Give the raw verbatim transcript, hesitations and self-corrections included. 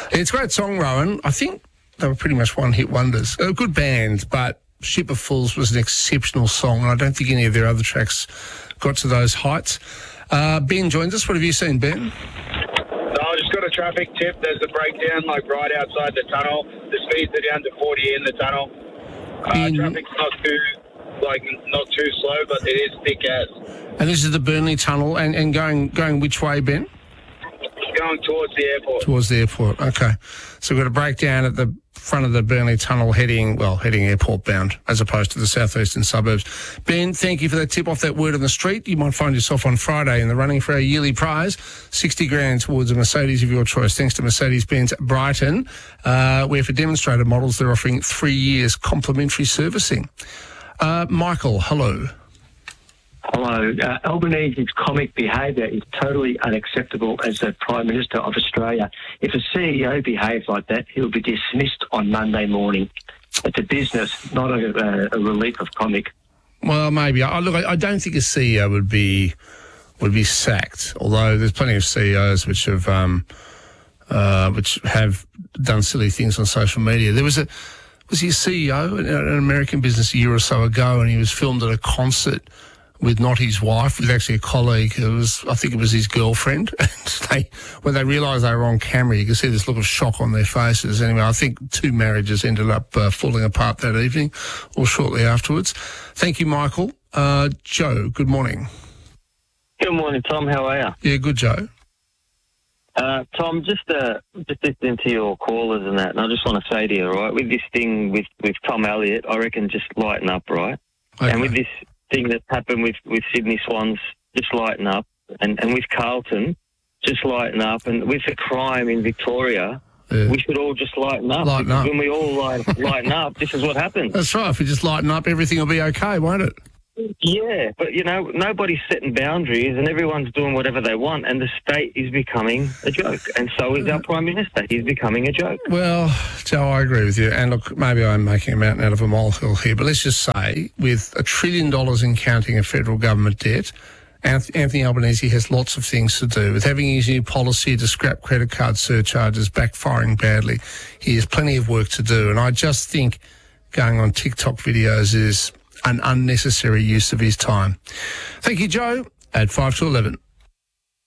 It's a great song, Rowan. I think they were pretty much one-hit wonders. A good band, but Ship of Fools was an exceptional song, and I don't think any of their other tracks got to those heights. Uh, Ben joins us. What have you seen, Ben? I just got a traffic tip. There's a breakdown, like, right outside the tunnel. The speeds are down to forty in the tunnel. Uh, In... Traffic's not too, like, not too slow, but it is thick as. And this is the Burnley Tunnel, and, and going going which way, Ben? Going towards the airport. Towards the airport, okay. So we've got a breakdown at the front of the Burnley Tunnel heading, well, heading airport bound, as opposed to the southeastern suburbs. Ben, thank you for that tip off that word on the street. You might find yourself on Friday in the running for our yearly prize, sixty grand towards a Mercedes of your choice, thanks to Mercedes-Benz Brighton, uh, where for demonstrator models they're offering three years complimentary servicing. Uh, Michael, hello. Hello. Uh, Albanese's comic behaviour is totally unacceptable as the Prime Minister of Australia. If a C E O behaves like that, he'll be dismissed on Monday morning. It's a business, not a, a relief of comic. Well, maybe. I, look, I, I don't think a C E O would be would be sacked, although there's plenty of C E Os which have um, uh, which have done silly things on social media. There was a was he a C E O in an American business a year or so ago, and he was filmed at a concert with not his wife, with actually a colleague who was, I think it was his girlfriend. And they, when they realised they were on camera, you could see this look of shock on their faces. Anyway, I think two marriages ended up uh, falling apart that evening or shortly afterwards. Thank you, Michael. Uh, Joe, good morning. Good morning, Tom. How are you? Yeah, good, Joe. Uh, Tom, just uh, just listening to your callers and that, and I just want to say to you, right, with this thing with, with Tom Elliott, I reckon just lighten up, right? Okay. And with this thing that's happened with, with Sydney Swans, just lighten up. And, and with Carlton, just lighten up. And with the crime in Victoria, Yeah. we should all just lighten up. Lighten because up. when we all light, lighten up, this is what happens. That's right. If we just lighten up, everything will be okay, won't it? Yeah, but, you know, nobody's setting boundaries and everyone's doing whatever they want, and the state is becoming a joke. And so is our Prime Minister. He's becoming a joke. Well, Joe, I agree with you. And look, maybe I'm making a mountain out of a molehill here, but let's just say with a trillion dollars in counting of federal government debt, Anthony Albanese has lots of things to do. With having his new policy to scrap credit card surcharges backfiring badly, he has plenty of work to do. And I just think going on TikTok videos is an unnecessary use of his time. Thank you, Joe. At five to eleven.